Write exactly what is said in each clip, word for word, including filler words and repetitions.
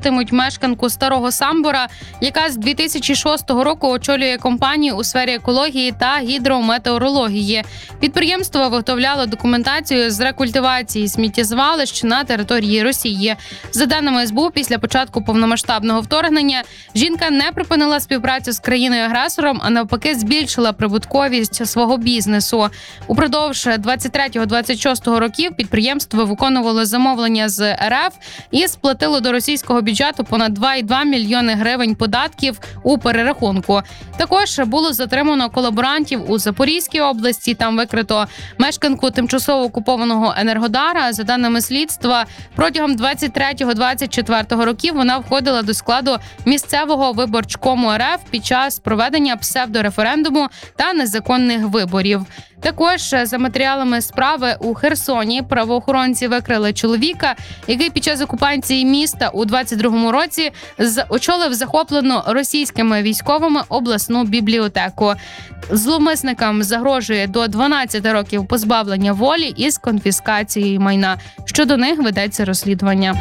відвідуватимуть мешканку Старого Самбора, яка з дві тисячі шостого року очолює компанію у сфері екології та гідрометеорології. Підприємство виготовляло документацію з рекультивації сміттєзвалищ на території Росії. За даними ес бе у, після початку повномасштабного вторгнення жінка не припинила співпрацю з країною-агресором, а навпаки збільшила прибутковість свого бізнесу. Упродовж двадцять третього - двадцять шостого років підприємство виконувало замовлення з ер еф і сплатило до російського бюджету понад два цілих дві мільйони гривень податків у перерахунку. Також було затримано колаборантів у Запорізькій області. Там викрито мешканку тимчасово окупованого Енергодара. За даними слідства, протягом двадцять третього - двадцять четвертого років вона входила до складу місцевого виборчкому ер еф під час проведення псевдореферендуму та незаконних виборів. Також за матеріалами справи у Херсоні правоохоронці викрили чоловіка, який під час окупації міста у двадцять другому році очолив захоплену російськими військовими обласну бібліотеку. Зловмисникам загрожує до дванадцяти років позбавлення волі із конфіскацією майна. Щодо них ведеться розслідування.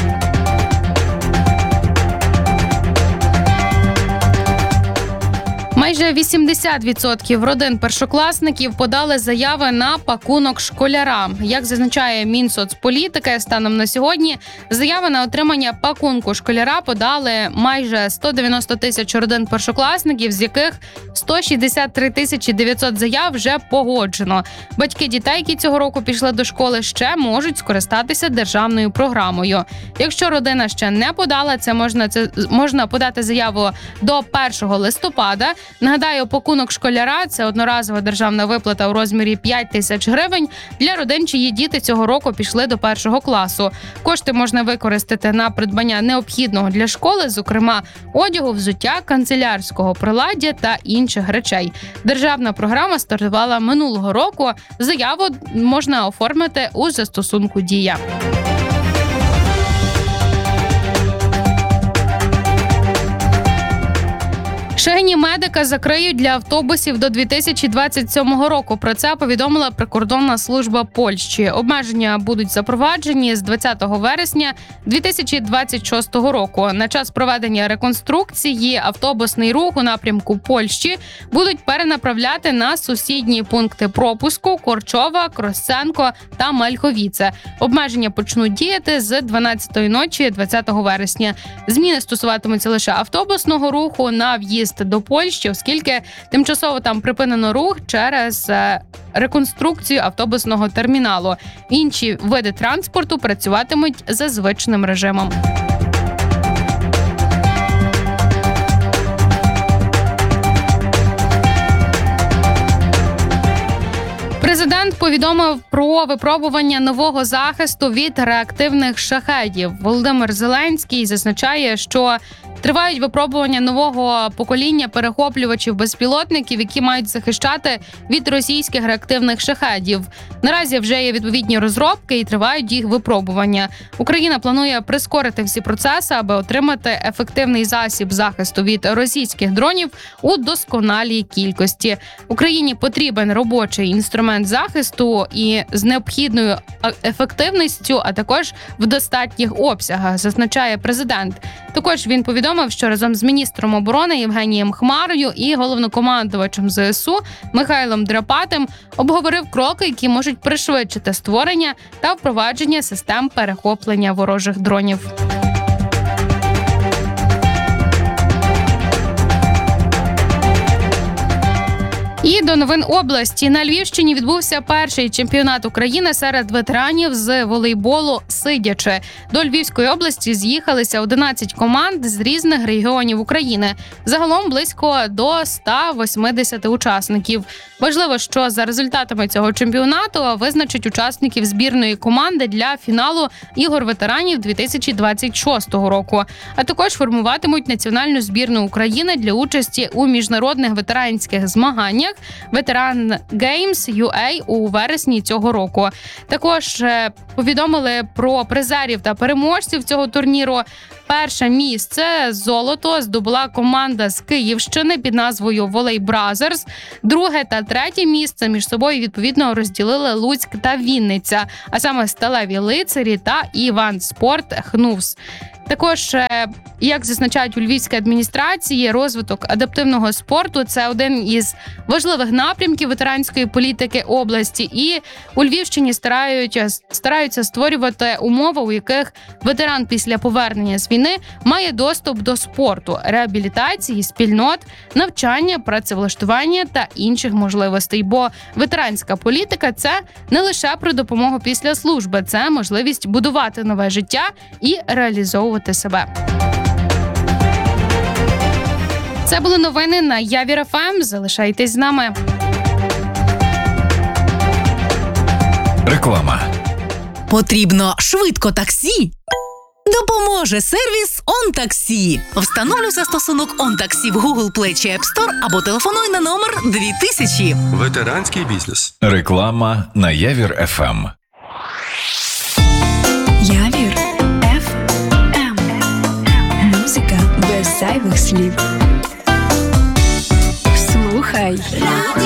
Майже вісімдесят відсотків родин першокласників подали заяви на пакунок школярам. Як зазначає Мінсоцполітики, станом на сьогодні заяви на отримання пакунку школяра подали майже сто дев'яносто тисяч родин першокласників, з яких сто шістдесят три тисячі дев'ятсот заяв вже погоджено. Батьки дітей, які цього року пішли до школи, ще можуть скористатися державною програмою. Якщо родина ще не подала, це можна, це можна подати заяву до першого листопада. Нагадаю, пакунок школяра – це одноразова державна виплата у розмірі п'ять тисяч гривень для родин, чиї діти цього року пішли до першого класу. Кошти можна використати на придбання необхідного для школи, зокрема одягу, взуття, канцелярського приладдя та інших речей. Державна програма стартувала минулого року. Заяву можна оформити у застосунку «Дія». Шейні медика закриють для автобусів до дві тисячі двадцять сьомого року. Про це повідомила прикордонна служба Польщі. Обмеження будуть запроваджені з двадцятого вересня дві тисячі двадцять шостого року. На час проведення реконструкції автобусний рух у напрямку Польщі будуть перенаправляти на сусідні пункти пропуску Корчова, Кросценко та Мальховіце. Обмеження почнуть діяти з дванадцятої ночі двадцятого вересня. Зміни стосуватимуться лише автобусного руху на в'їзд до Польщі, оскільки тимчасово там припинено рух через реконструкцію автобусного терміналу. Інші види транспорту працюватимуть за звичним режимом. Президент повідомив про випробування нового захисту від реактивних шахедів. Володимир Зеленський зазначає, що тривають випробування нового покоління перехоплювачів-безпілотників, які мають захищати від російських реактивних шахедів. Наразі вже є відповідні розробки і тривають їх випробування. Україна планує прискорити всі процеси, аби отримати ефективний засіб захисту від російських дронів у досконалій кількості. Україні потрібен робочий інструмент захисту і з необхідною ефективністю, а також в достатніх обсягах, зазначає президент. Також він повідомив, що разом з міністром оборони Євгенієм Хмарою і головнокомандувачем зе ес у Михайлом Драпатим обговорив кроки, які можуть пришвидшити створення та впровадження систем перехоплення ворожих дронів. І до новин області. На Львівщині відбувся перший чемпіонат України серед ветеранів з волейболу сидячи. До Львівської області з'їхалися одинадцять команд з різних регіонів України. Загалом близько до ста восьмидесяти учасників. Важливо, що за результатами цього чемпіонату визначать учасників збірної команди для фіналу ігор ветеранів дві тисячі двадцять шостого року. А також формуватимуть національну збірну України для участі у міжнародних ветеранських змаганнях Ветеран Геймс ю ей у вересні цього року. Також повідомили про призерів та переможців цього турніру. Перше місце золото здобула команда з Київщини під назвою Волей Бразерс. Друге та третє місце між собою відповідно розділили Луцьк та Вінниця, а саме Сталеві лицарі та Іван Спорт Хнувс. Також, е, як зазначають у Львівській адміністрації, розвиток адаптивного спорту – це один із важливих напрямків ветеранської політики області. І у Львівщині стараються, стараються створювати умови, у яких ветеран після повернення з війни має доступ до спорту, реабілітації, спільнот, навчання, працевлаштування та інших можливостей. Бо ветеранська політика – це не лише про допомогу після служби, це можливість будувати нове життя і реалізовувати себе. Це були новини на Явір еф ем. Залишайтесь з нами. Реклама. Потрібно швидко таксі? Допоможе сервіс «ОнТаксі». Встановлюй застосунок «ОнТаксі» в Google Play чи App Store або телефонуй на номер дві тисячі. Ветеранський бізнес. Реклама на Явір еф ем. Явір еф ем. Музика без зайвих слів. Слухай.